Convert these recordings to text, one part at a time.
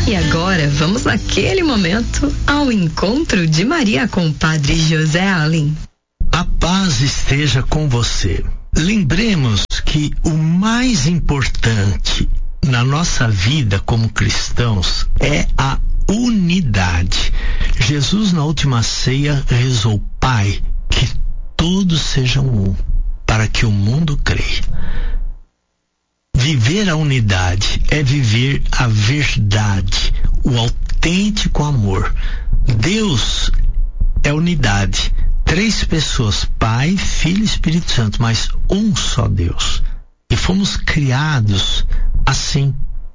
E agora vamos naquele momento ao encontro de Maria com o Padre José Allen. A paz esteja com você. Lembremos que o mais importante na nossa vida como cristãos é a unidade. Jesus na última ceia rezou: Pai, que todos sejam um, para que o mundo creia. Viver a unidade é viver a verdade, o autêntico amor. Deus é unidade. 3 pessoas, Pai, Filho e Espírito Santo, mas um só Deus. E fomos criados assim.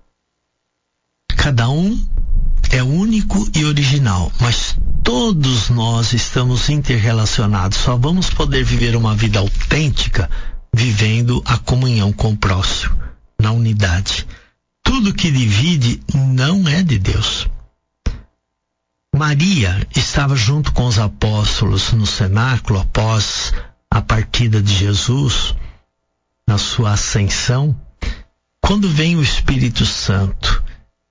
Cada um é único e original, mas todos nós estamos interrelacionados. Só vamos poder viver uma vida autêntica vivendo a comunhão com o próximo, na unidade. Tudo que divide não é de Deus. Maria estava junto com os apóstolos no cenáculo após a partida de Jesus, na sua ascensão. Quando vem o Espírito Santo,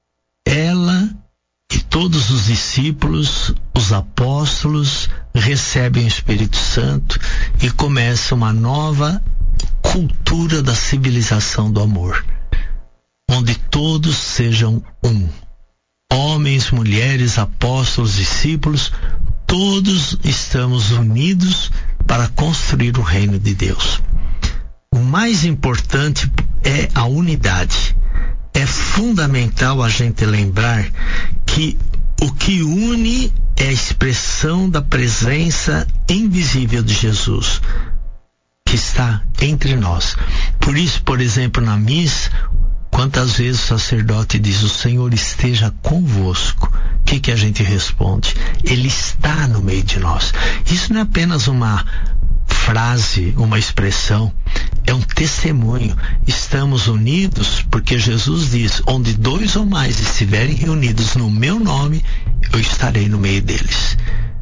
ela e todos os discípulos, os apóstolos, recebem o Espírito Santo e começa uma nova cultura da civilização do amor, onde todos sejam um. Homens, mulheres, apóstolos, discípulos, todos estamos unidos para construir o reino de Deus. O mais importante é a unidade. É fundamental a gente lembrar que o que une é a expressão da presença invisível de Jesus, que está entre nós. Por isso, por exemplo, na missa, quantas vezes o sacerdote diz: o Senhor esteja convosco. O que a gente responde? Ele está no meio de nós. Isso não é apenas uma frase, uma expressão, é um testemunho. Estamos unidos porque Jesus diz: onde 2 ou mais estiverem reunidos no meu nome, eu estarei no meio deles.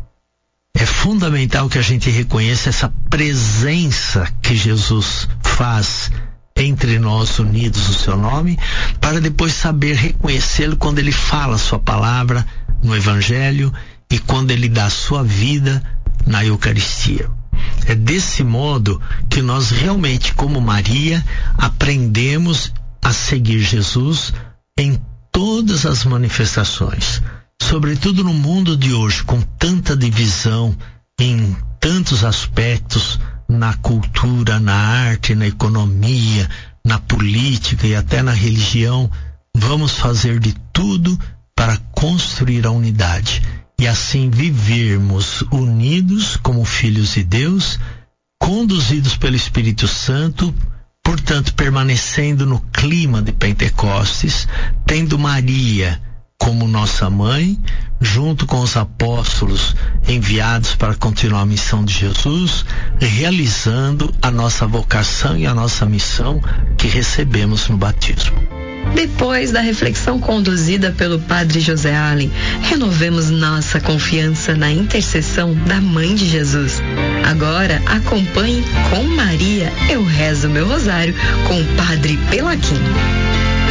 É fundamental que a gente reconheça essa presença que Jesus faz entre nós unidos no seu nome, para depois saber reconhecê-lo quando ele fala a sua palavra no Evangelho e quando ele dá a sua vida na Eucaristia. É desse modo que nós realmente, como Maria, aprendemos a seguir Jesus em todas as manifestações. Sobretudo no mundo de hoje, com tanta divisão em tantos aspectos, na cultura, na arte, na economia, na política e até na religião, vamos fazer de tudo para construir a unidade e assim vivermos unidos como filhos de Deus, conduzidos pelo Espírito Santo, portanto permanecendo no clima de Pentecostes, tendo Maria como nossa mãe, junto com os apóstolos enviados para continuar a missão de Jesus, realizando a nossa vocação e a nossa missão que recebemos no batismo. Depois da reflexão conduzida pelo Padre José Allen, renovemos nossa confiança na intercessão da Mãe de Jesus. Agora, acompanhe com Maria, eu rezo meu rosário com o Padre Pelaquim.